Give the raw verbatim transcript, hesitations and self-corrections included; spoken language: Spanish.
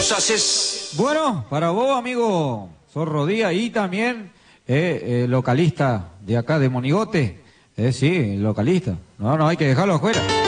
los haces. Bueno, para vos, amigo Zorro Díaz, y también eh, eh, localista de acá de Monigote. Eh, sí, localista. No, no hay que dejarlo afuera.